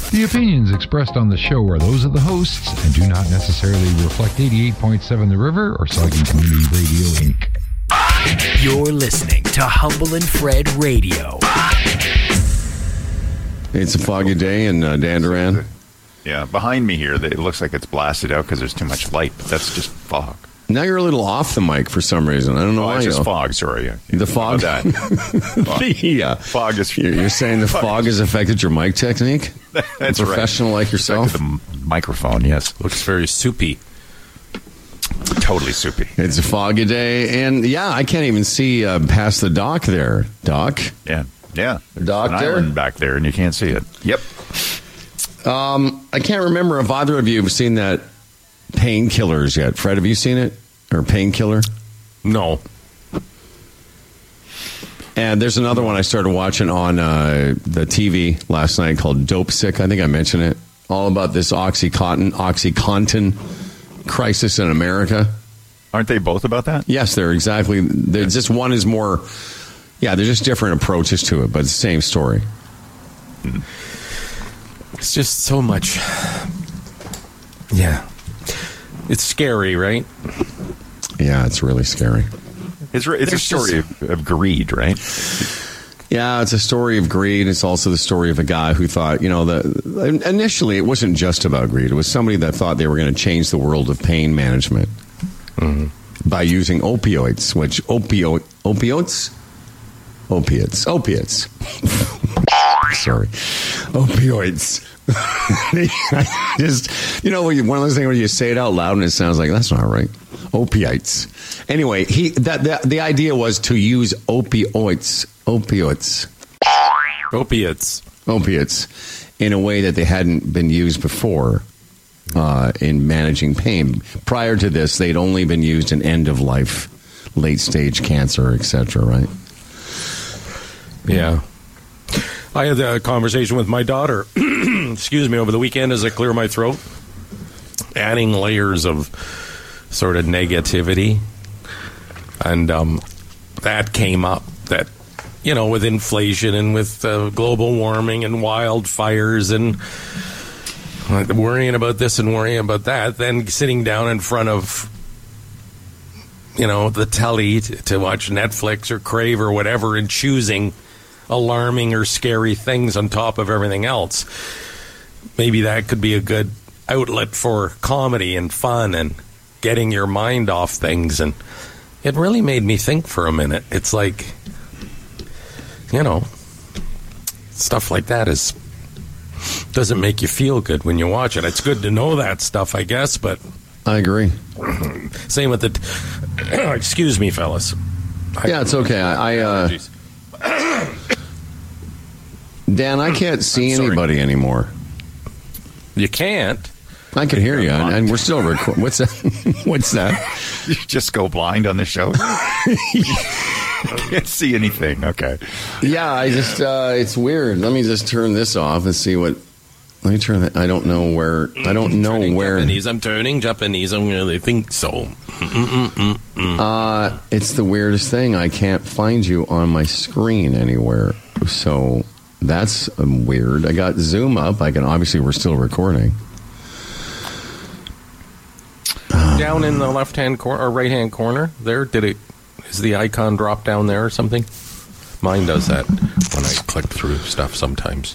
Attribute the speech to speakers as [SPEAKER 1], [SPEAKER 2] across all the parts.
[SPEAKER 1] The opinions expressed on the show are those of the hosts and do not necessarily reflect 88.7 The River or Saugus Community Radio, Inc.
[SPEAKER 2] You're listening to Humble and Fred Radio.
[SPEAKER 3] It's a foggy day in Dan Duran.
[SPEAKER 4] Yeah, behind me here, it looks like it's blasted out because there's too much light, but that's just fog.
[SPEAKER 3] Now you're a little off the mic for some reason. I don't know why.
[SPEAKER 4] It's just fog, sorry.
[SPEAKER 3] The fog?
[SPEAKER 4] That. Fog is...
[SPEAKER 3] You're saying the fog has affected your mic technique?
[SPEAKER 4] That's
[SPEAKER 3] a professional like yourself?
[SPEAKER 4] The microphone, yes.
[SPEAKER 5] Looks very soupy.
[SPEAKER 4] Totally soupy.
[SPEAKER 3] It's a foggy day, and yeah, I can't even see past the dock there. Dock?
[SPEAKER 4] Yeah.
[SPEAKER 3] Dock
[SPEAKER 4] an
[SPEAKER 3] there?
[SPEAKER 4] island back there, and you can't see it. Yep.
[SPEAKER 3] I can't remember if either of you have seen that Painkillers yet. Fred, have you seen it? Or Painkiller?
[SPEAKER 5] No.
[SPEAKER 3] And there's another one I started watching on the TV last night called Dope Sick. I think I mentioned it. All about this Oxycontin crisis in America.
[SPEAKER 4] Aren't they both about that?
[SPEAKER 3] Yes, they're exactly. They're just one is more. Yeah, they're just different approaches to it, but it's the same story.
[SPEAKER 5] It's just so much. Yeah. It's scary, right?
[SPEAKER 3] Yeah, it's really scary.
[SPEAKER 4] It's a story of greed, right?
[SPEAKER 3] Yeah, it's a story of greed. It's also the story of a guy who thought, initially it wasn't just about greed. It was somebody that thought they were going to change the world of pain management by using opioids, which opiates. Sorry. Opioids. One of those things where you say it out loud and it sounds like that's not right. Opiates. Anyway, the idea was to use opiates in a way that they hadn't been used before in managing pain. Prior to this, they'd only been used in end of life, late stage cancer, etc. Right?
[SPEAKER 5] Yeah. I had a conversation with my daughter, excuse me, over the weekend as I clear my throat, adding layers of sort of negativity. And that came up that, with inflation and with global warming and wildfires and worrying about this and worrying about that, then sitting down in front of, the telly to watch Netflix or Crave or whatever and choosing alarming or scary things on top of everything else. Maybe that could be a good outlet for comedy and fun and getting your mind off things. And it really made me think for a minute. It's like, stuff like that doesn't make you feel good when you watch it. It's good to know that stuff, I guess, but
[SPEAKER 3] I agree.
[SPEAKER 5] Same with the excuse me, fellas.
[SPEAKER 3] Yeah, it's okay. Dan, I can't see anybody anymore.
[SPEAKER 5] You can't.
[SPEAKER 3] I can hear you, and we're still recording. What's that? What's that?
[SPEAKER 4] You just go blind on the show? Can't see anything. Okay.
[SPEAKER 3] Yeah, I just, it's weird. Let me just turn this off and see what... Let me turn that... I don't know where...
[SPEAKER 5] Japanese. I'm turning Japanese. I'm really think so.
[SPEAKER 3] It's the weirdest thing. I can't find you on my screen anywhere. So... That's weird. I got Zoom up. Obviously, we're still recording.
[SPEAKER 5] Down in the left-hand corner or right-hand corner there, is the icon drop down there or something? Mine does that when I click through stuff sometimes.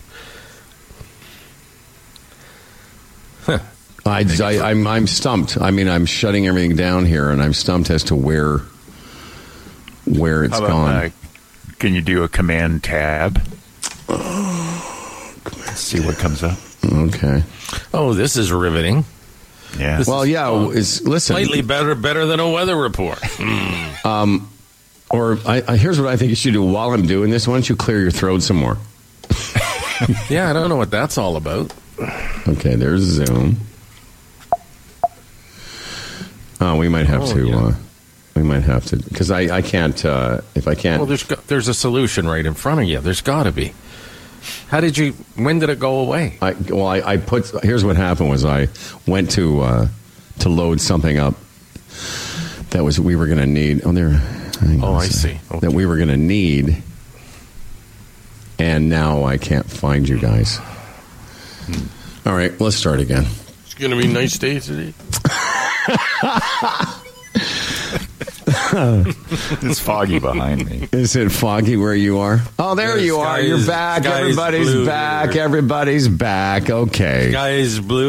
[SPEAKER 5] Huh.
[SPEAKER 3] I'm stumped. I mean, I'm shutting everything down here, and I'm stumped as to where it's gone.
[SPEAKER 4] Can you do a Command Tab? See what comes up.
[SPEAKER 3] Okay.
[SPEAKER 5] Oh, this is riveting.
[SPEAKER 4] Yeah.
[SPEAKER 3] Listen.
[SPEAKER 5] Slightly better than a weather report.
[SPEAKER 3] Here's what I think you should do while I'm doing this. Why don't you clear your throat some more?
[SPEAKER 5] Yeah, I don't know what that's all about.
[SPEAKER 3] Okay, there's Zoom. Oh, we might have to. Yeah. We might have to, because I can't. If I can't.
[SPEAKER 5] Well, there's a solution right in front of you. There's got to be. When did it go away?
[SPEAKER 3] Here's what happened was I went to load something up that we were going to need.
[SPEAKER 5] I see. Okay.
[SPEAKER 3] That we were going to need, and now I can't find you guys. All right, let's start again.
[SPEAKER 5] It's going to be a nice day today.
[SPEAKER 4] It's foggy behind me.
[SPEAKER 3] Is it foggy where you are? Oh, there you are. You're back. Everybody's back. Everybody's back. Okay.
[SPEAKER 5] Sky is blue.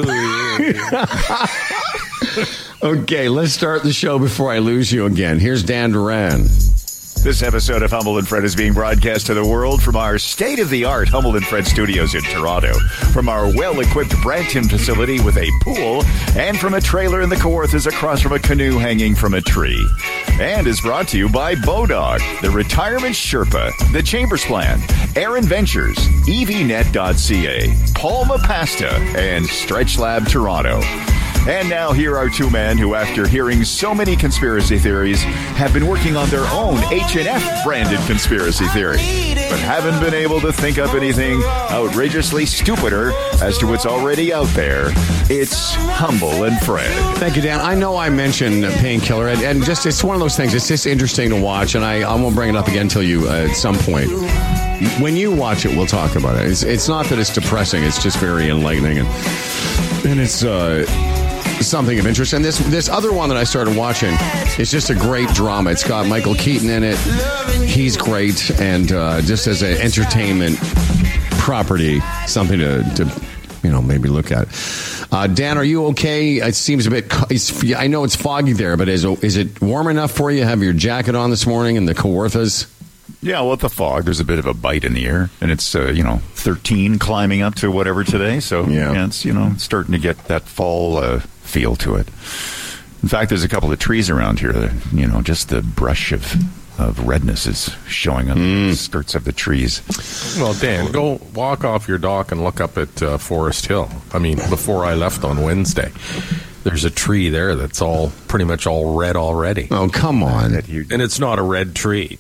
[SPEAKER 3] Okay, let's start the show before I lose you again. Here's Dan Duran.
[SPEAKER 4] This episode of Humble and Fred is being broadcast to the world from our state-of-the-art Humble and Fred studios in Toronto, from our well-equipped Brampton facility with a pool, and from a trailer in the Kawarthas across from a canoe hanging from a tree. And is brought to you by Bodog, the Retirement Sherpa, the Chambers Plan, Aaron Ventures, evnet.ca, Palma Pasta, and Stretch Lab Toronto. And now here are two men who, after hearing so many conspiracy theories, have been working on their own H&F branded conspiracy theory, but haven't been able to think up anything outrageously stupider as to what's already out there. It's Humble and Fred.
[SPEAKER 3] Thank you, Dan. I know I mentioned Painkiller, and just it's one of those things. It's just interesting to watch, and I won't bring it up again until you at some point. When you watch it, we'll talk about it. It's not that it's depressing. It's just very enlightening, and it's something of interest. And this other one that I started watching is just a great drama. It's got Michael Keaton in it. He's great, and just as an entertainment property, something to maybe look at. Dan, are you okay? It seems a bit. I know it's foggy there, but is it warm enough for you? Have your jacket on this morning in the Kawarthas?
[SPEAKER 4] Yeah, well, with the fog, there's a bit of a bite in the air, and it's 13 climbing up to whatever today. So yeah it's starting to get that fall feel to it. In fact, there's a couple of trees around here that just the brush of redness is showing on the skirts of the trees.
[SPEAKER 5] Well, Dan, go walk off your dock and look up at Forest Hill. I mean, before I left on Wednesday, there's a tree there that's pretty much all red already.
[SPEAKER 3] Oh, come on.
[SPEAKER 5] And it's not a red tree.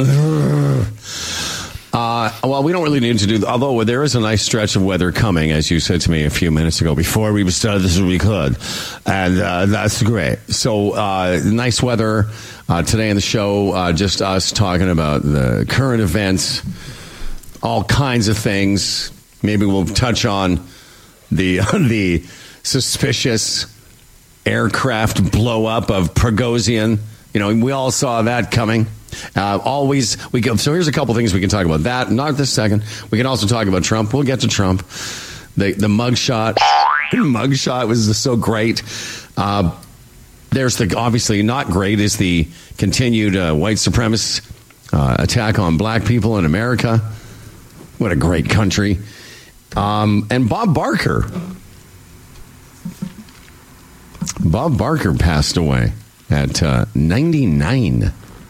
[SPEAKER 3] Well, we don't really need to do, although there is a nice stretch of weather coming, as you said to me a few minutes ago. Before we started this, we could. And that's great. So, nice weather today in the show. Just us talking about the current events, all kinds of things. Maybe we'll touch on the suspicious aircraft blow up of Prigozhin. We all saw that coming. So here's a couple things we can talk about. That, not this second. We can also talk about Trump. We'll get to Trump. The mugshot. Mugshot was so great. There's obviously not great is the continued white supremacist attack on black people in America. What a great country. And Bob Barker. Bob Barker passed away at 99.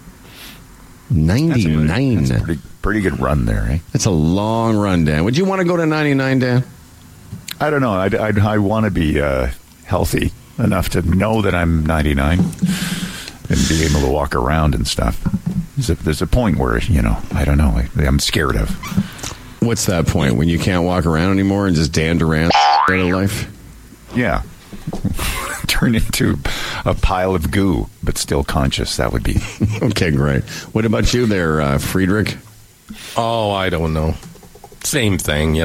[SPEAKER 3] 99.
[SPEAKER 4] That's a pretty good run there, eh?
[SPEAKER 3] That's a long run, Dan. Would you want to go to 99, Dan?
[SPEAKER 4] I don't know. I want to be healthy enough to know that I'm 99 and be able to walk around and stuff. There's a point where, I don't know, I'm scared of.
[SPEAKER 3] What's that point? When you can't walk around anymore and just Dan Duran out of life?
[SPEAKER 4] Yeah. Turn into a pile of goo, but still conscious. That would be.
[SPEAKER 3] Okay, great. What about you there, Friedrich?
[SPEAKER 5] Oh, I don't know. Same thing,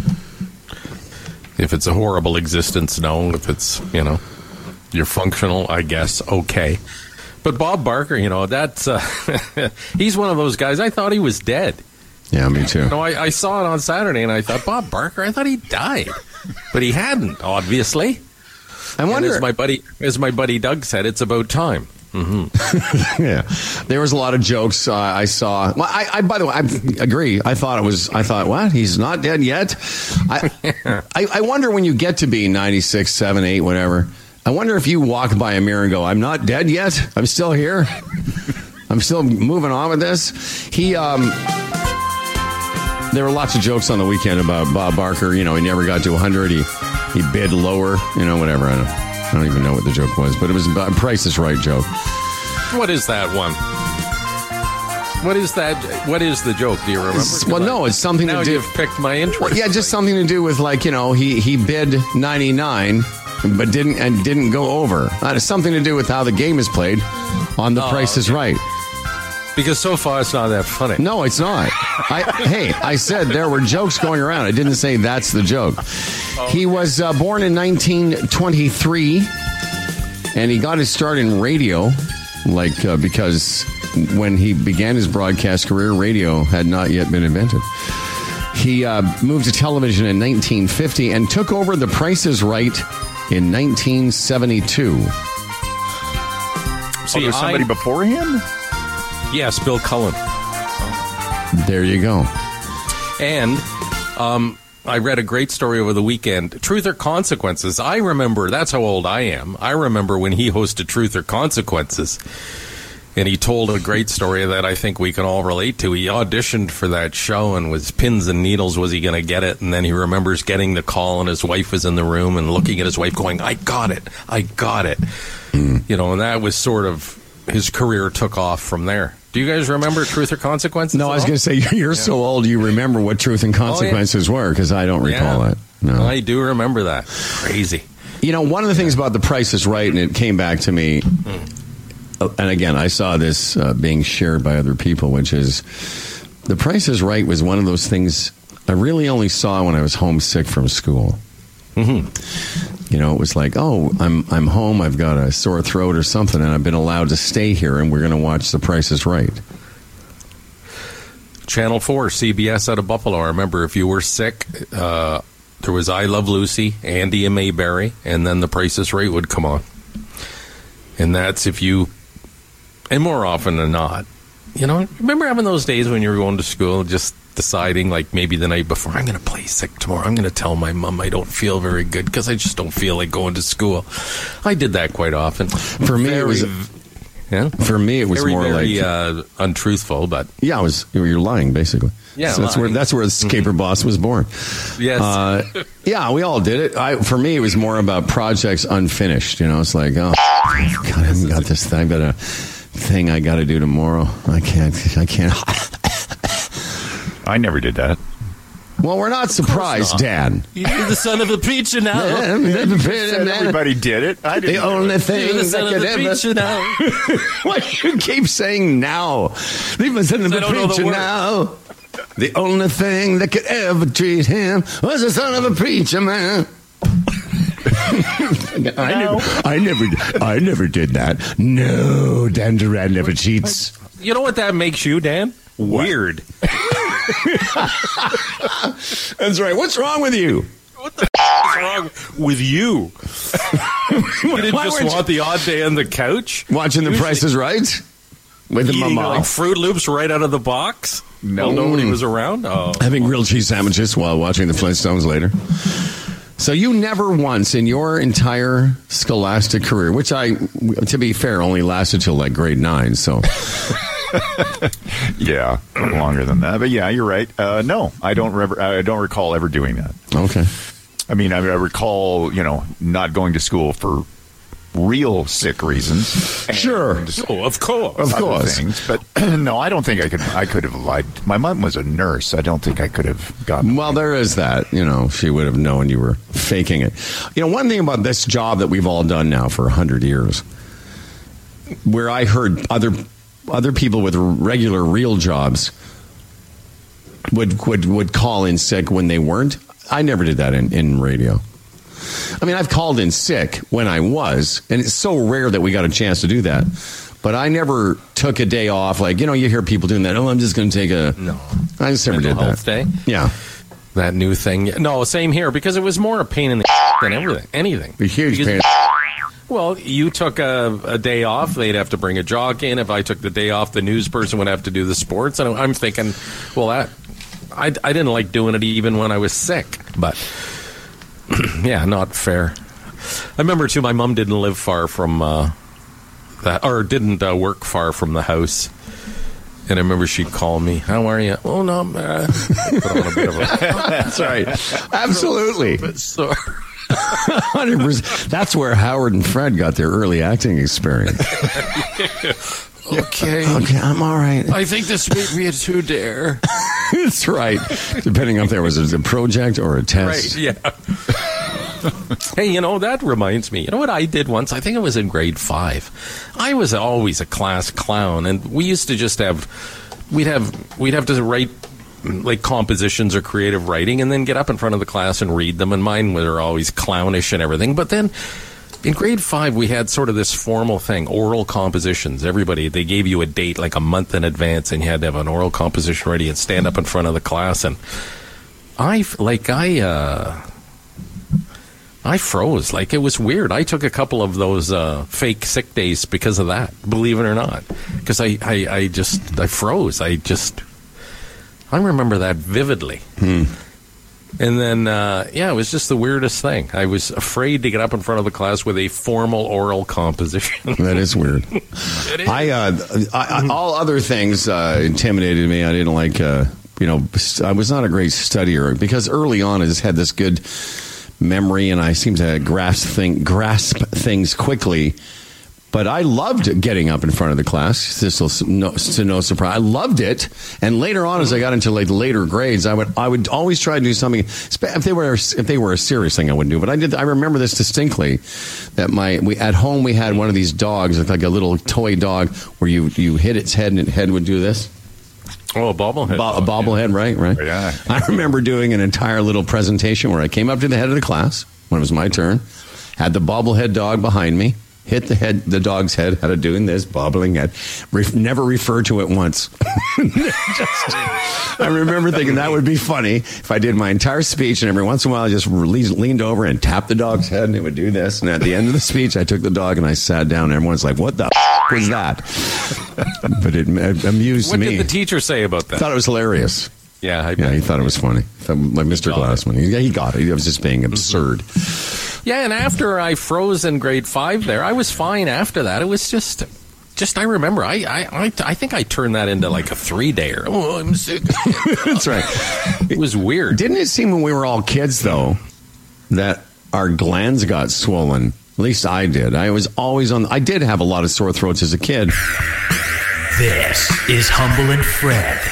[SPEAKER 5] If it's a horrible existence, no. If it's, you're functional, I guess, okay. But Bob Barker, that's, he's one of those guys, I thought he was dead.
[SPEAKER 3] Yeah, me too.
[SPEAKER 5] I saw it on Saturday, and I thought, Bob Barker, I thought he died. But he hadn't, obviously.
[SPEAKER 3] I wonder.
[SPEAKER 5] And as my buddy Doug said, it's about time. Mm-hmm.
[SPEAKER 3] Yeah, there was a lot of jokes I saw. Well, I by the way, I agree. I thought what? He's not dead yet. I wonder when you get to be 96, 7, 8, whatever. I wonder if you walk by a mirror and go, "I'm not dead yet. I'm still here. I'm still moving on with this." There were lots of jokes on the weekend about Bob Barker. He never got to 100. He bid lower. Whatever. I don't even know what the joke was, but it was a Price is Right joke.
[SPEAKER 5] What is that one? What is that? What is the joke? Do you remember?
[SPEAKER 3] It's something to do.
[SPEAKER 5] Now you've picked my interest.
[SPEAKER 3] Well, yeah, just something to do with he bid 99, but didn't go over. That has something to do with how the game is played on The Price is Right.
[SPEAKER 5] Because so far it's not that funny.
[SPEAKER 3] No, it's not. I said there were jokes going around. I didn't say that's the joke. He was born in 1923, and he got his start in radio, because when he began his broadcast career, radio had not yet been invented. He moved to television in 1950 and took over The Price is Right in 1972.
[SPEAKER 4] See, there's somebody before him?
[SPEAKER 5] Yes, Bill Cullen.
[SPEAKER 3] There you go.
[SPEAKER 5] And I read a great story over the weekend. Truth or Consequences. I remember, that's how old I am. I remember when he hosted Truth or Consequences. And he told a great story that I think we can all relate to. He auditioned for that show and was pins and needles. Was he going to get it? And then he remembers getting the call, and his wife was in the room and looking at his wife going, I got it. I got it. You know, and that was sort of his career took off from there. Do you guys remember Truth or Consequences?
[SPEAKER 3] No, I was going to say, you're so old you remember what Truth and Consequences were, because I don't recall that. No.
[SPEAKER 5] I do remember that. Crazy.
[SPEAKER 3] You know, one of the things about The Price is Right, and it came back to me, and again, I saw this being shared by other people, which is The Price is Right was one of those things I really only saw when I was homesick from school. Mm-hmm. You know, it was like, oh, I'm home, I've got a sore throat or something, and I've been allowed to stay here, and we're going to watch The Price is Right.
[SPEAKER 5] Channel 4, CBS out of Buffalo. I remember if you were sick, there was I Love Lucy, Andy and Mayberry, and then The Price is Right would come on. And that's if you, and more often than not, you know, remember having those days when you were going to school, just deciding, like maybe the night before, I'm going to play sick tomorrow. I'm going to tell my mom I don't feel very good because I just don't feel like going to school. I did that quite often.
[SPEAKER 3] For me, it was more
[SPEAKER 5] very,
[SPEAKER 3] like
[SPEAKER 5] untruthful, but
[SPEAKER 3] yeah, you're lying basically.
[SPEAKER 5] Yeah,
[SPEAKER 3] so that's where the Caper Boss was born.
[SPEAKER 5] Yes,
[SPEAKER 3] yeah, we all did it. For me, it was more about projects unfinished. You know, it's like, oh, God, I haven't got this thing. I've got a thing I got to do tomorrow. I can't.
[SPEAKER 4] I never did that.
[SPEAKER 3] Well, we're not surprised, Dan.
[SPEAKER 5] You're the son of a preacher now.
[SPEAKER 4] Everybody did it. I didn't.
[SPEAKER 3] The only thing
[SPEAKER 5] You're the son
[SPEAKER 3] that
[SPEAKER 5] of
[SPEAKER 3] could
[SPEAKER 5] the preacher now.
[SPEAKER 3] Why do you keep saying now? Leave the son of the preacher now. The only thing that could ever treat him was the son of a preacher man. I never did that. No, Dan Duran never cheats.
[SPEAKER 5] You know what that makes you, Dan? Weird.
[SPEAKER 3] That's right. What's wrong with you?
[SPEAKER 5] What the is wrong with you? You didn't just want the odd day on the couch?
[SPEAKER 3] Watching The Price is Right? With the
[SPEAKER 5] eating
[SPEAKER 3] mama.
[SPEAKER 5] like Fruit Loops right out of the box? No. Nobody was around? Oh.
[SPEAKER 3] Having grilled cheese sandwiches while watching the Flintstones later. So you never once in your entire scholastic career, which to be fair, only lasted till like grade 9, so...
[SPEAKER 4] Yeah, longer than that. But yeah, you're right. No, I don't recall ever doing that.
[SPEAKER 3] Okay.
[SPEAKER 4] I mean, I recall, not going to school for real sick reasons.
[SPEAKER 3] Sure.
[SPEAKER 5] Oh, of course.
[SPEAKER 4] Things, but no, I don't think I could have lied. My mom was a nurse. I don't think I could have gotten.
[SPEAKER 3] Well, there is that. She would have known you were faking it. One thing about this job that we've all done now for 100 years, where I heard other people with regular real jobs would call in sick when they weren't. I never did that in radio. I mean, I've called in sick when I was, and it's so rare that we got a chance to do that. But I never took a day off. Like, you hear people doing that. Oh, I'm just going to take a...
[SPEAKER 5] No.
[SPEAKER 3] I just never did that.
[SPEAKER 5] Health day?
[SPEAKER 3] Yeah.
[SPEAKER 5] That new thing. No, same here, because it was more a pain in the than anything.
[SPEAKER 3] A huge pain.
[SPEAKER 5] Well, you took a day off, they'd have to bring a jock in. If I took the day off, the news person would have to do the sports. And I'm thinking, well, I didn't like doing it even when I was sick. But, yeah, not fair. I remember, too, my mom didn't live far from didn't work far from the house. And I remember she'd call me, how are you? Oh, no, put on a bit of a...
[SPEAKER 3] That's right. Absolutely. 100%. That's where Howard and Fred got their early acting experience.
[SPEAKER 5] Okay,
[SPEAKER 3] I'm all right.
[SPEAKER 5] I think this may be a 2-dare.
[SPEAKER 3] That's right. Depending on if there was a project or a test.
[SPEAKER 5] Right, yeah. Hey, that reminds me. You know what I did once? I think it was in grade 5. I was always a class clown, and we used to just we'd have to write like compositions or creative writing, and then get up in front of the class and read them. And mine were always clownish and everything. But then in grade 5, we had sort of this formal thing, oral compositions. They gave you a date like a month in advance, and you had to have an oral composition ready and stand up in front of the class. And I froze. Like, it was weird. I took a couple of those fake sick days because of that, believe it or not. Because I froze. I remember that vividly. And then, it was just the weirdest thing. I was afraid to get up in front of the class with a formal oral composition.
[SPEAKER 3] That is weird.
[SPEAKER 5] It is.
[SPEAKER 3] All other things intimidated me. I didn't like, I was not a great studier because early on I just had this good memory and I seemed to grasp things quickly. But I loved getting up in front of the class. This was no surprise. I loved it. And later on, as I got into like later grades, I would always try to do something. If they were a serious thing, I wouldn't do. But I remember this distinctly. That at home we had one of these dogs, like a little toy dog, where you hit its head and its head would do this.
[SPEAKER 5] Oh, a bobblehead.
[SPEAKER 3] A bobblehead, right.
[SPEAKER 4] Yeah.
[SPEAKER 3] I remember doing an entire little presentation where I came up to the head of the class when it was my turn, had the bobblehead dog behind me. Hit the dog's head, had it doing this, bobbling head. Never refer to it once. I remember thinking that would be funny if I did my entire speech, and every once in a while I just leaned over and tapped the dog's head, and it would do this. And at the end of the speech, I took the dog and I sat down, and everyone's like, what the was that? But it amused me.
[SPEAKER 5] What did the teacher say about that?
[SPEAKER 3] I thought it was hilarious.
[SPEAKER 5] Yeah,
[SPEAKER 3] he thought it was funny. Like Mr. Glassman. He got it. He was just being absurd.
[SPEAKER 5] Yeah, and after I froze in grade 5 there, I was fine after that. It was just I remember, I think I turned that into like a 3-dayer. Oh, I'm sick.
[SPEAKER 3] That's right.
[SPEAKER 5] It was weird.
[SPEAKER 3] Didn't it seem when we were all kids, though, that our glands got swollen? At least I did. I did have a lot of sore throats as a kid.
[SPEAKER 2] This is Humble and Fred.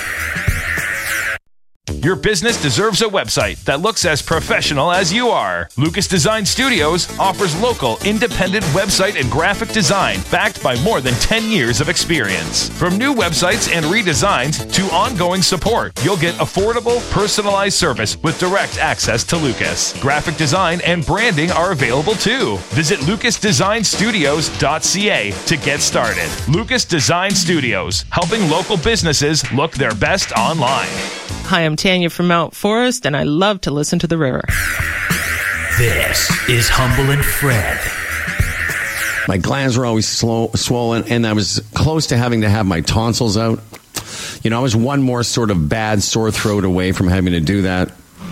[SPEAKER 6] Your business deserves a website that looks as professional as you are. Lucas Design Studios offers local, independent website and graphic design backed by more than 10 years of experience. From new websites and redesigns to ongoing support, you'll get affordable, personalized service with direct access to Lucas. Graphic design and branding are available too. Visit lucasdesignstudios.ca to get started. Lucas Design Studios, helping local businesses look their best online.
[SPEAKER 7] Hi, I'm Tanya from Mount Forest, and I love to listen to the river.
[SPEAKER 2] This is Humble and Fred.
[SPEAKER 3] My glands were always swollen, and I was close to having to have my tonsils out. I was one more sort of bad sore throat away from having to do that.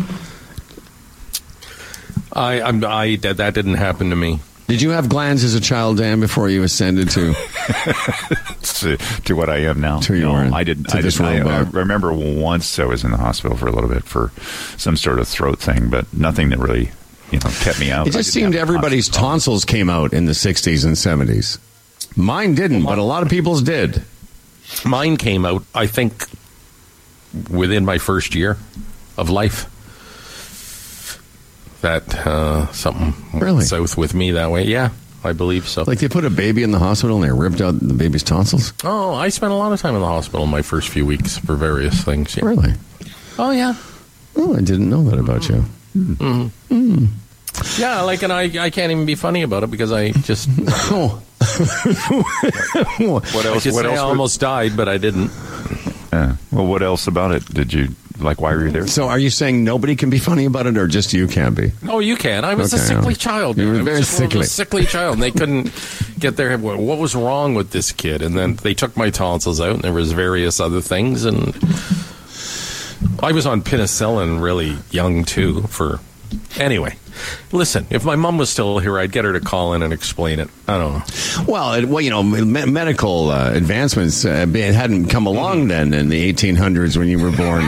[SPEAKER 5] That didn't happen to me.
[SPEAKER 3] Did you have glands as a child, Dan, before you ascended to
[SPEAKER 4] what I am now?
[SPEAKER 3] I didn't.
[SPEAKER 4] I remember once I was in the hospital for a little bit for some sort of throat thing, but nothing that really, kept me out.
[SPEAKER 3] It just seemed everybody's tonsils came out in the 60s and 70s. Mine didn't, but a lot of people's did.
[SPEAKER 5] Mine came out, I think, within my first year of life. That something went south with me that way. Yeah, I believe so.
[SPEAKER 3] Like they put a baby in the hospital and they ripped out the baby's tonsils?
[SPEAKER 5] Oh, I spent a lot of time in the hospital in my first few weeks for various things. Yeah.
[SPEAKER 3] Really?
[SPEAKER 5] Oh, yeah.
[SPEAKER 3] Oh, I didn't know that about you.
[SPEAKER 5] Mm-hmm. Mm. Yeah, and I can't even be funny about it because I just...
[SPEAKER 3] Oh.
[SPEAKER 4] What else?
[SPEAKER 5] I almost died, but I didn't.
[SPEAKER 4] Well, what else about it did you... why were you there?
[SPEAKER 3] So are you saying nobody can be funny about it or just you can be?
[SPEAKER 5] Oh, you can. I was a sickly child.
[SPEAKER 3] You were very sickly.
[SPEAKER 5] I was a sickly child. And they couldn't get their head. What was wrong with this kid? And then they took my tonsils out and there was various other things. And I was on penicillin really young, too. Anyway, listen, if my mom was still here, I'd get her to call in and explain it. I don't know.
[SPEAKER 3] Well, medical advancements hadn't come along then in the 1800s when you were born.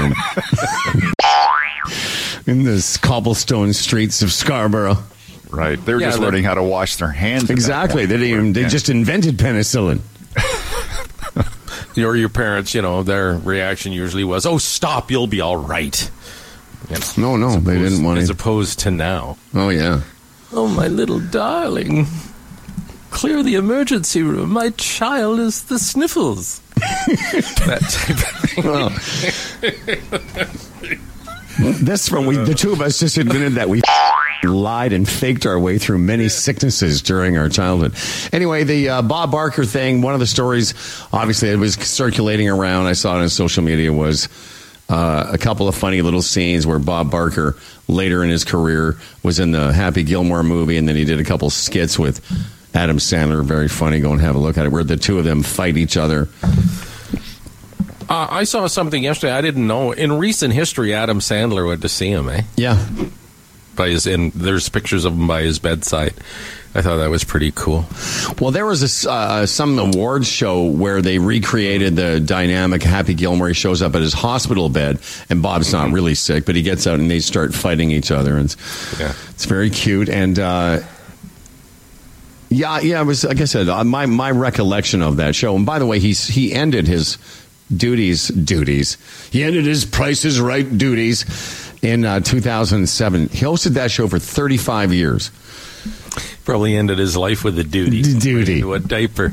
[SPEAKER 3] In the cobblestone streets of Scarborough.
[SPEAKER 4] Right. They were just learning how to wash their hands.
[SPEAKER 3] Exactly. They just invented penicillin.
[SPEAKER 5] Your parents, their reaction usually was, "Oh, stop, you'll be all right."
[SPEAKER 3] No, they didn't want it.
[SPEAKER 5] As opposed to now.
[SPEAKER 3] Oh, yeah.
[SPEAKER 5] Oh, my little darling. Clear the emergency room. My child is the sniffles. That type of thing.
[SPEAKER 3] Well, this one, the two of us just admitted that we lied and faked our way through many sicknesses during our childhood. Anyway, the Bob Barker thing, one of the stories, obviously, it was circulating around. I saw it on social media, was a couple of funny little scenes where Bob Barker, later in his career, was in the Happy Gilmore movie, and then he did a couple skits with Adam Sandler. Very funny. Go and have a look at it, where the two of them fight each other.
[SPEAKER 5] I saw something yesterday. I didn't know. In recent history, Adam Sandler went to see him, eh?
[SPEAKER 3] Yeah.
[SPEAKER 5] And there's pictures of him by his bedside. I thought that was pretty cool.
[SPEAKER 3] Well, there was some awards show where they recreated the dynamic. Happy Gilmore, he shows up at his hospital bed, and Bob's not really sick, but he gets out and they start fighting each other. And it's very cute. And it was, like I said, my recollection of that show. And by the way, he ended his duties. He ended his Price is Right duties in 2007. He hosted that show for 35 years.
[SPEAKER 5] Probably ended his life with a duty. Into a diaper.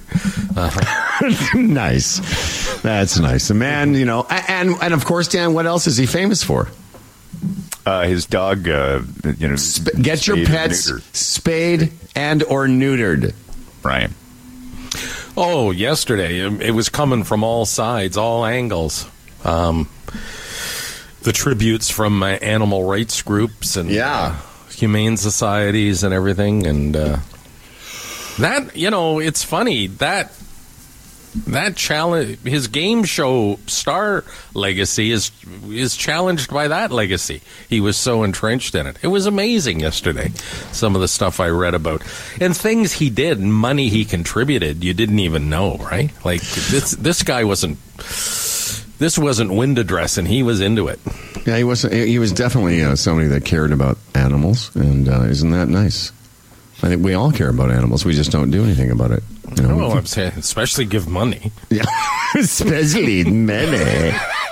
[SPEAKER 3] Nice. That's nice. The man, and of course, Dan, what else is he famous for?
[SPEAKER 4] His dog,
[SPEAKER 3] get your pets spayed and or neutered.
[SPEAKER 4] Right.
[SPEAKER 5] Oh, yesterday. It was coming from all sides, all angles. The tributes from animal rights groups and humane societies and everything. And that, it's funny. That challenge, his game show star legacy is challenged by that legacy. He was so entrenched in it. It was amazing yesterday, some of the stuff I read about. And things he did, money he contributed, you didn't even know, right? Like, this guy wasn't window dressing. He was into it.
[SPEAKER 3] Yeah, he was definitely somebody that cared about animals, and isn't that nice? I think we all care about animals. We just don't do anything about it.
[SPEAKER 5] I'm saying, especially give money.
[SPEAKER 3] Yeah, especially money.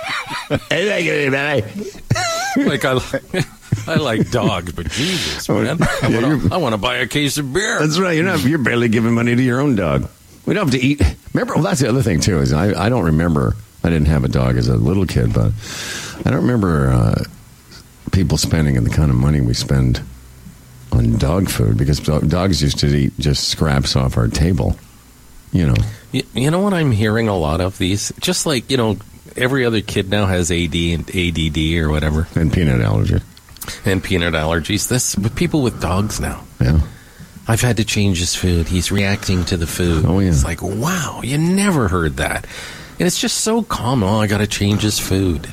[SPEAKER 3] I like it,
[SPEAKER 5] I like dogs, but Jesus, man, I want to buy a case of beer.
[SPEAKER 3] That's right. You're barely giving money to your own dog. We don't have to eat. Remember, that's the other thing too. Is I don't remember. I didn't have a dog as a little kid, but I don't remember people spending the kind of money we spend on dog food, because dogs used to eat just scraps off our table. You know what I'm hearing a lot of these? Just like, every other kid now has AD and ADD or whatever. And peanut allergy. And peanut allergies. This with people with dogs now. Yeah. I've had to change his food. He's reacting to the food. Oh, yeah. It's like, wow, you never heard that. And it's just so common. Oh, I got to change his food.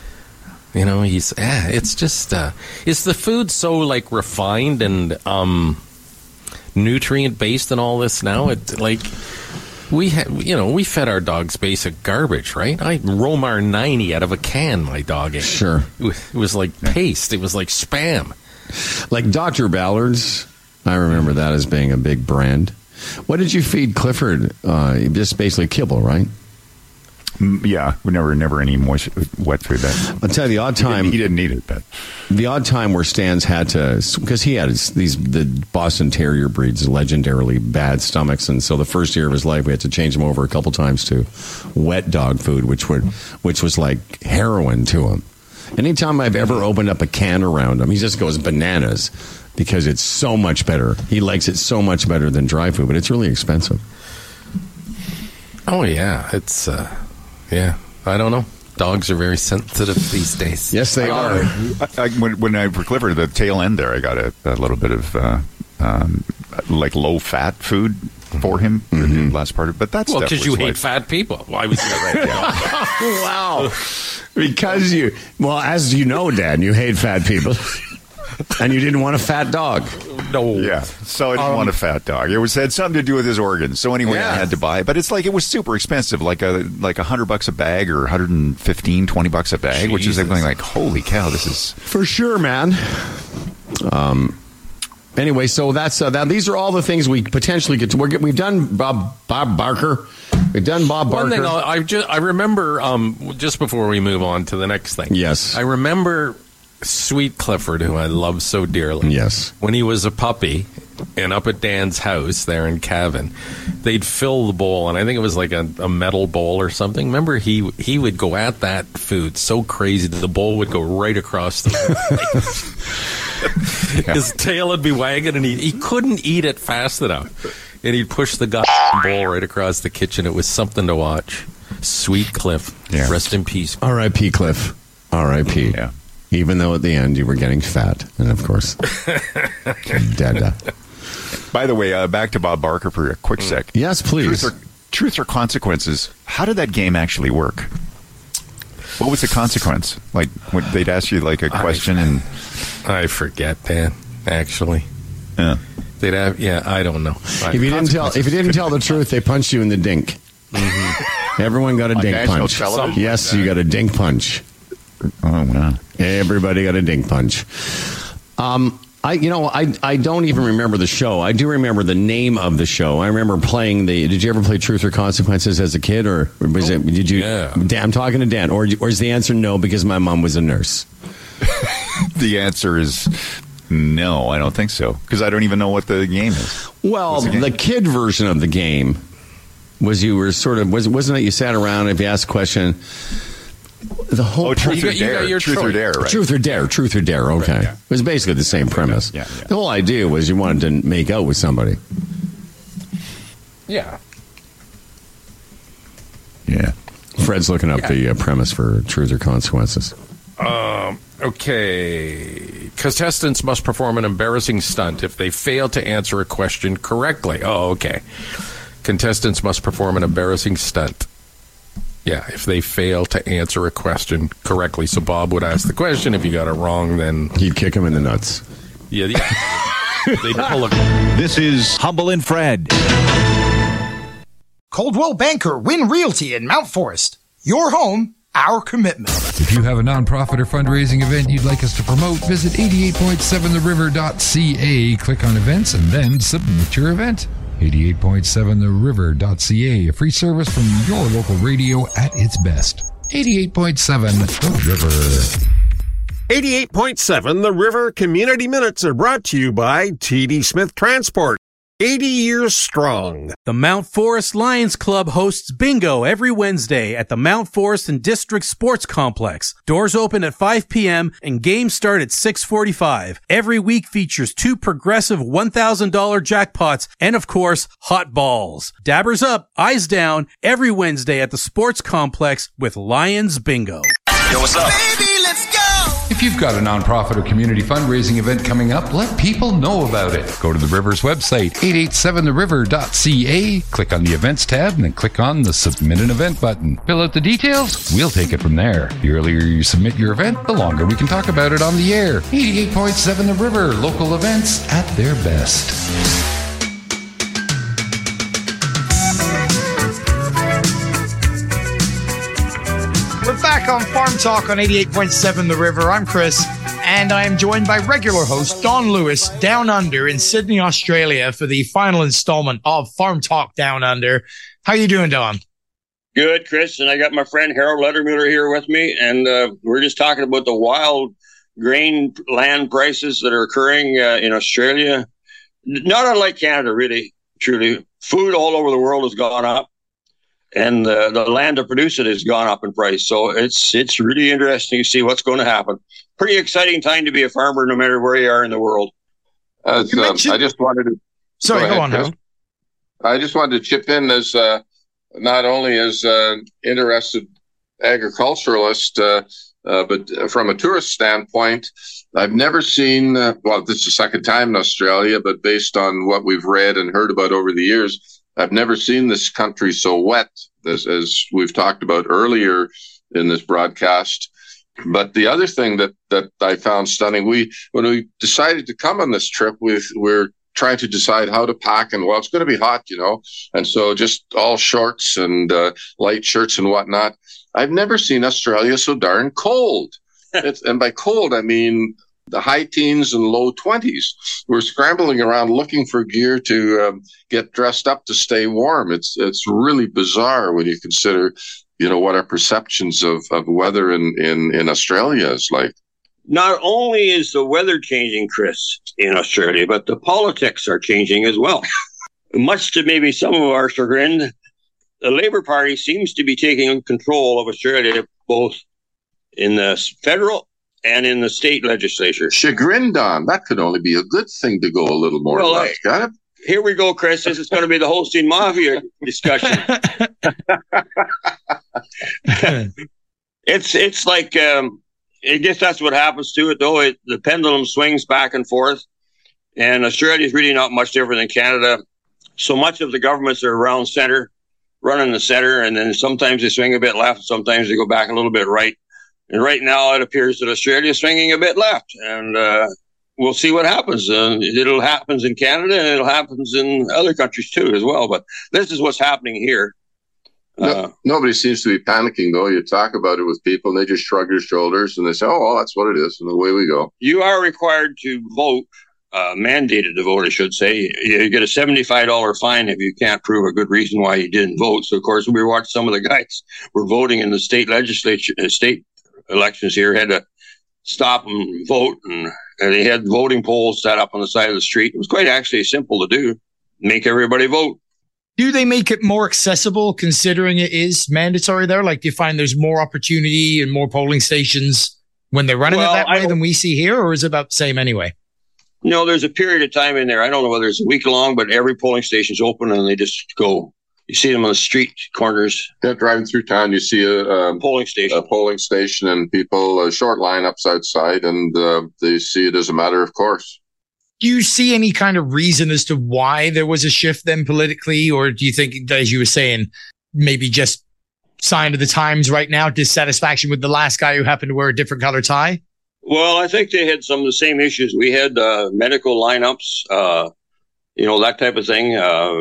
[SPEAKER 3] It's just, is the food so, like, refined and nutrient-based and all this now? We fed our dogs basic garbage, right? Romar 90 out of a can, my dog ate. Sure. It was like paste. It was like Spam. Like Dr. Ballard's, I remember that as being a big brand. What did you feed Clifford? Just basically kibble, right?
[SPEAKER 4] Yeah, we never any wet food.
[SPEAKER 3] I'll tell you, the odd time
[SPEAKER 4] he didn't need it. But
[SPEAKER 3] the odd time where Stan's had to, because he had the Boston Terrier breeds, legendarily bad stomachs, and so the first year of his life we had to change him over a couple times to wet dog food, which was like heroin to him. Anytime I've ever opened up a can around him, he just goes bananas because it's so much better. He likes it so much better than dry food, but it's really expensive. Oh yeah, it's. Yeah, I don't know. Dogs are very sensitive these days. Yes, they are.
[SPEAKER 4] When I for Clifford, the tail end there, I got a little bit of like low fat food for him. The last part of it, but that's
[SPEAKER 5] because you hate fat people. Why was that right?
[SPEAKER 3] Wow, because as you know, Dad, you hate fat people. And you didn't want a fat dog.
[SPEAKER 4] No. Yeah. So I didn't want a fat dog. It had something to do with his organs. So anyway, I had to buy it. But it's like it was super expensive, like $100 a bag or $115, $20 a bag, Jesus. Which is like, holy cow, this is
[SPEAKER 3] for sure, man. Anyway, so that's these are all the things we potentially get to. We've done Bob Barker. We've done Bob Barker.
[SPEAKER 5] One thing I remember just before we move on to the next thing.
[SPEAKER 3] Yes,
[SPEAKER 5] I remember Sweet Clifford, who I love so dearly.
[SPEAKER 3] Yes.
[SPEAKER 5] When he was a puppy and up at Dan's house there in Cavan, they'd fill the bowl, and I think it was like a metal bowl or something. Remember, he would go at that food so crazy that the bowl would go right across the His tail would be wagging, and he couldn't eat it fast enough. And he'd push the bowl right across the kitchen. It was something to watch. Sweet Cliff.
[SPEAKER 4] Yeah.
[SPEAKER 5] Rest in peace.
[SPEAKER 3] R.I.P. Cliff. R.I.P.
[SPEAKER 4] Yeah.
[SPEAKER 3] Even though at the end you were getting fat. And of course, dead.
[SPEAKER 4] By the way, back to Bob Barker for a quick sec.
[SPEAKER 3] Yes, please.
[SPEAKER 4] Truth or consequences? How did that game actually work? What was the consequence? Like, when they'd ask you like a question and...
[SPEAKER 5] I forget, Dan, actually.
[SPEAKER 4] Yeah.
[SPEAKER 5] They'd have, I don't know.
[SPEAKER 3] If you didn't tell the truth, they punched you in the dink. Mm-hmm. Everyone got a dink
[SPEAKER 4] national
[SPEAKER 3] punch.
[SPEAKER 4] television?
[SPEAKER 3] Yes, you got a dink punch.
[SPEAKER 4] Oh, wow.
[SPEAKER 3] Everybody got a dink punch. I don't even remember the show. I do remember the name of the show. I remember playing did you ever play Truth or Consequences as a kid, or did you?
[SPEAKER 5] Yeah.
[SPEAKER 3] Dan, I'm talking to Dan. Or is the answer no because my mom was a nurse?
[SPEAKER 4] The answer is no, I don't think so. Because I don't even know what the game is.
[SPEAKER 3] Well, the kid version of the game was you were sort of, wasn't it you sat around and if you asked a question, the whole
[SPEAKER 4] Truth or Dare. Truth or Dare, right?
[SPEAKER 3] Truth or Dare, okay.
[SPEAKER 4] Right, yeah.
[SPEAKER 3] It was basically the same premise.
[SPEAKER 4] Yeah.
[SPEAKER 3] The whole idea was you wanted to make out with somebody.
[SPEAKER 5] Yeah.
[SPEAKER 4] Yeah.
[SPEAKER 3] Fred's looking up the premise for Truth or Consequences.
[SPEAKER 5] Okay. Contestants must perform an embarrassing stunt if they fail to answer a question correctly. Oh, okay. Contestants must perform an embarrassing stunt. Yeah, if they fail to answer a question correctly. So Bob would ask the question. If you got it wrong, then...
[SPEAKER 3] He'd kick him in the nuts.
[SPEAKER 5] Yeah. They'd pull a...
[SPEAKER 8] This is Humble and Fred.
[SPEAKER 9] Coldwell Banker Win Realty in Mount Forest. Your home, our commitment.
[SPEAKER 1] If you have a nonprofit or fundraising event you'd like us to promote, visit 88.7theriver.ca, click on events, and then submit your event. 88.7theriver.ca, a free service from your local radio at its best. 88.7 The River.
[SPEAKER 10] 88.7 The River Community Minutes are brought to you by TD Smith Transport. 80 years strong.
[SPEAKER 11] The Mount Forest Lions Club hosts bingo every Wednesday at the Mount Forest and District Sports Complex. Doors open at 5 p.m. and games start at 6:45. Every week features 2 progressive $1,000 jackpots and, of course, hot balls. Dabbers up, eyes down, every Wednesday at the Sports Complex with Lions Bingo.
[SPEAKER 2] Yo, what's up?
[SPEAKER 9] Baby, let's go!
[SPEAKER 1] If you've got a nonprofit or community fundraising event coming up, let people know about it. Go to the River's website, 887theriver.ca, click on the Events tab, and then click on the Submit an Event button. Fill out the details, we'll take it from there. The earlier you submit your event, the longer we can talk about it on the air. 88.7 The River, local events at their best.
[SPEAKER 9] We're back on Farm Talk on 88.7 The River. I'm Chris, and I am joined by regular host Don Lewis down under in Sydney, Australia for the final installment of Farm Talk Down Under. How you doing, Don?
[SPEAKER 12] Good, Chris, and I got my friend Harold Lettermuller here with me, and we're just talking about the wild grain land prices that are occurring in Australia. Not unlike Canada, really, truly. Food all over the world has gone up. And the land to produce it has gone up in price. So it's really interesting to see what's going to happen. Pretty exciting time to be a farmer, no matter where you are in the world.
[SPEAKER 13] I just wanted to...
[SPEAKER 9] Sorry, go on, Harold.
[SPEAKER 13] I just wanted to chip in as not only as an interested agriculturalist, but from a tourist standpoint, I've never seen, well, this is the second time in Australia, but based on what we've read and heard about over the years, I've never seen this country so wet, as we've talked about earlier in this broadcast. But the other thing that I found stunning, when we decided to come on this trip, we're trying to decide how to pack, and well, it's going to be hot, and so just all shorts and light shirts and whatnot. I've never seen Australia so darn cold. And by cold, I mean the high teens and low 20s. We're scrambling around looking for gear to get dressed up to stay warm. It's really bizarre when you consider, what our perceptions of weather in Australia is like.
[SPEAKER 12] Not only is the weather changing, Chris, in Australia, but the politics are changing as well. Much to maybe some of our chagrin, the Labour Party seems to be taking control of Australia, both in the federal and in the state legislature.
[SPEAKER 13] Chagrin, Don. That could only be a good thing to go a little more left. Got it?
[SPEAKER 12] Here we go, Chris. This is going to be the Holstein Mafia discussion. It's like... I guess that's what happens to it, though. The pendulum swings back and forth, and Australia is really not much different than Canada. So much of the governments are around center, running the center, and then sometimes they swing a bit left, sometimes they go back a little bit right. And right now, it appears that Australia is swinging a bit left, and we'll see what happens. It'll happen in Canada, and it'll happen in other countries too, as well. But this is what's happening here.
[SPEAKER 13] Nobody seems to be panicking, though. You talk about it with people, and they just shrug their shoulders, and they say, oh, well, that's what it is, and away we go.
[SPEAKER 12] You are required to vote, mandated to vote, I should say. You get a $75 fine if you can't prove a good reason why you didn't vote. So, of course, we watched some of the guys were voting in the state legislature, state elections here, had to stop and vote, and they had voting polls set up on the side of the street. It was quite actually simple to do, make everybody vote.
[SPEAKER 9] Do they make it more accessible considering it is mandatory there? Like, do you find there's more opportunity and more polling stations when they're running it that way than we see here, or is it about the same anyway?
[SPEAKER 12] No, there's a period of time in there. I don't know whether it's a week long, but every polling station's open and they just go. You see them on the street corners.
[SPEAKER 13] Yeah, driving through town, you see a
[SPEAKER 12] polling station,
[SPEAKER 13] and people, short lineups outside, and they see it as a matter of course.
[SPEAKER 9] Do you see any kind of reason as to why there was a shift then politically? Or do you think, as you were saying, maybe just sign of the times right now, dissatisfaction with the last guy who happened to wear a different color tie?
[SPEAKER 12] Well, I think they had some of the same issues. We had medical lineups, that type of thing,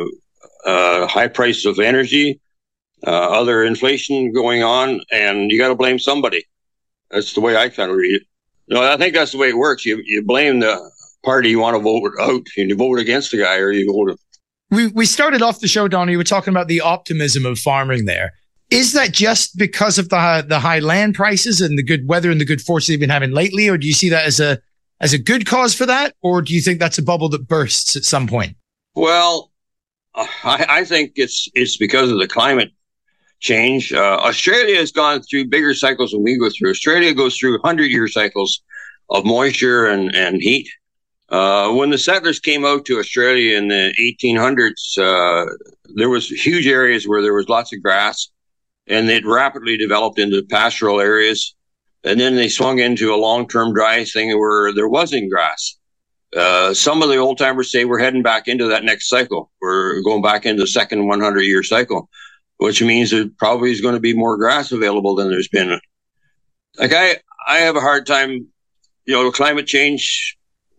[SPEAKER 12] high prices of energy, other inflation going on, and you got to blame somebody. That's the way I kind of read it. No, I think that's the way it works. You blame the party you want to vote out, and you vote against the guy, or you vote.
[SPEAKER 9] We started off the show, Don. You were talking about the optimism of farming there. Is that just because of the high land prices and the good weather and the good fortune they've been having lately, or do you see that as a good cause for that, or do you think that's a bubble that bursts at some point?
[SPEAKER 12] Well, I think it's because of the climate change. Australia has gone through bigger cycles than we go through. Australia goes through 100-year cycles of moisture and heat. When the settlers came out to Australia in the 1800s, there was huge areas where there was lots of grass, and it rapidly developed into pastoral areas. And then they swung into a long-term dry thing where there wasn't grass. Some of the old timers say we're heading back into that next cycle. We're going back into the second 100-year cycle, which means there probably is going to be more grass available than there's been. Like I have a hard time, climate change.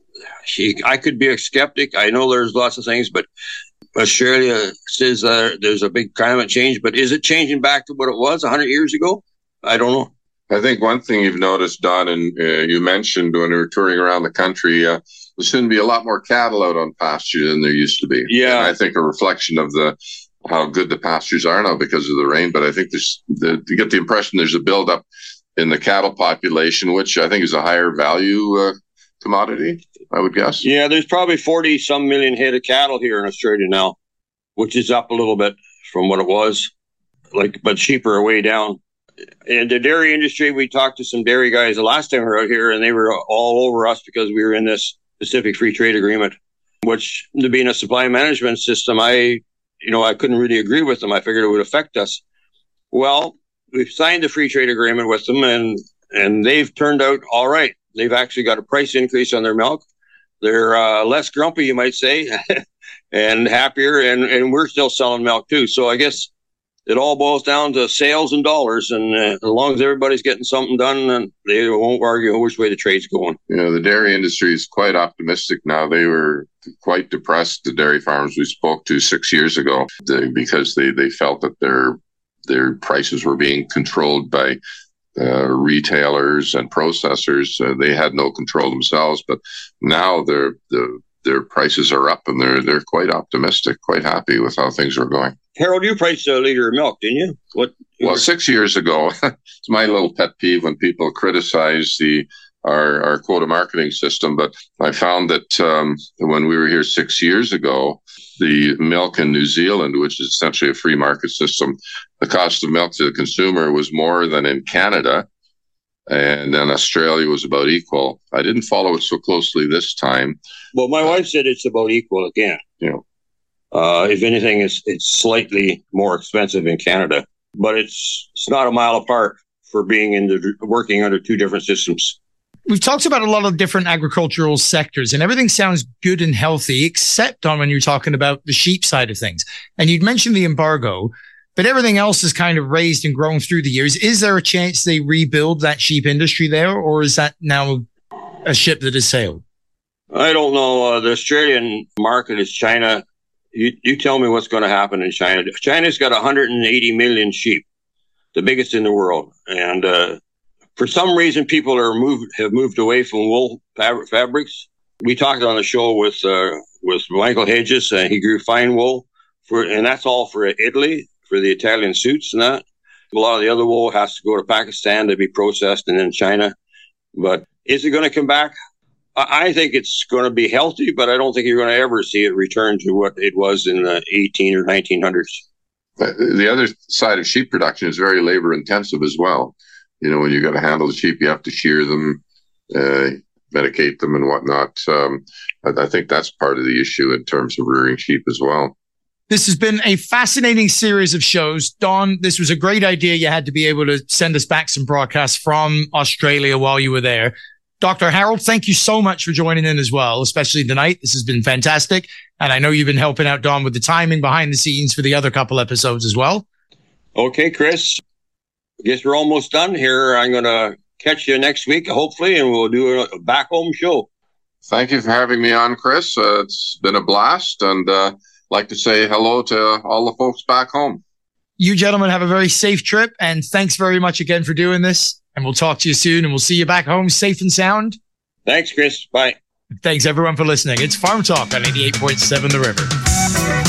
[SPEAKER 12] I could be a skeptic. I know there's lots of things, but Australia says there's a big climate change. But is it changing back to what it was 100 years ago? I don't know.
[SPEAKER 13] I think one thing you've noticed, Don, and you mentioned when we were touring around the country, there's soon to be a lot more cattle out on pasture than there used to be.
[SPEAKER 12] Yeah,
[SPEAKER 13] and I think a reflection of how good the pastures are now because of the rain. But I think you get the impression there's a buildup in the cattle population, which I think is a higher value commodity, I would guess.
[SPEAKER 12] Yeah, there's probably 40-some million head of cattle here in Australia now, which is up a little bit from what it was, but sheep are way down. In the dairy industry, we talked to some dairy guys the last time we were out here, and they were all over us because we were in this Pacific Free Trade Agreement, which, being a supply management system, I couldn't really agree with them. I figured it would affect us. Well, we've signed the free trade agreement with them, and they've turned out all right. They've actually got a price increase on their milk. They're less grumpy, you might say, and happier, and we're still selling milk too. So I guess it all boils down to sales and dollars, and as long as everybody's getting something done, and they won't argue which way the trade's going.
[SPEAKER 13] The dairy industry is quite optimistic now. They were quite depressed, the dairy farmers we spoke to 6 years ago, because they felt that their prices were being controlled by retailers and processors. They had no control themselves, but now their prices are up, and they're quite optimistic, quite happy with how things are going.
[SPEAKER 12] Harold, you priced a liter of milk, didn't you?
[SPEAKER 13] Well, 6 years ago, it's my little pet peeve when people criticize the our quota marketing system. But I found that when we were here 6 years ago, the milk in New Zealand, which is essentially a free market system, the cost of milk to the consumer was more than in Canada. And then Australia was about equal. I didn't follow it so closely this time.
[SPEAKER 12] Well, my wife said it's about equal again. If anything, it's slightly more expensive in Canada, but it's not a mile apart for being working under two different systems.
[SPEAKER 9] We've talked about a lot of different agricultural sectors, and everything sounds good and healthy, except on when you're talking about the sheep side of things. And you'd mentioned the embargo, but everything else is kind of raised and grown through the years. Is there a chance they rebuild that sheep industry there, or is that now a ship that has sailed?
[SPEAKER 12] I don't know. The Australian market is China. You tell me what's going to happen in China. China's got 180 million sheep, the biggest in the world. And for some reason, people have moved away from wool fabrics. We talked on the show with Michael Hedges, and he grew fine wool, and that's all for Italy, for the Italian suits and that. A lot of the other wool has to go to Pakistan to be processed and then China. But is it going to come back? I think it's going to be healthy, but I don't think you're going to ever see it return to what it was in the 18 or 1900s.
[SPEAKER 13] The other side of sheep production is very labor intensive as well. When you got to handle the sheep, you have to shear them, medicate them and whatnot. I think that's part of the issue in terms of rearing sheep as well.
[SPEAKER 9] This has been a fascinating series of shows. Don, this was a great idea. You had to be able to send us back some broadcasts from Australia while you were there. Dr. Harold, thank you so much for joining in as well, especially tonight. This has been fantastic. And I know you've been helping out Don with the timing behind the scenes for the other couple episodes as well.
[SPEAKER 12] Okay, Chris. I guess we're almost done here. I'm going to catch you next week, hopefully, and we'll do a back home show.
[SPEAKER 13] Thank you for having me on, Chris. It's been a blast, and I'd like to say hello to all the folks back home.
[SPEAKER 9] You gentlemen have a very safe trip, and thanks very much again for doing this. And we'll talk to you soon, and we'll see you back home safe and sound.
[SPEAKER 12] Thanks, Chris. Bye.
[SPEAKER 9] Thanks, everyone, for listening. It's Farm Talk on 88.7 The River.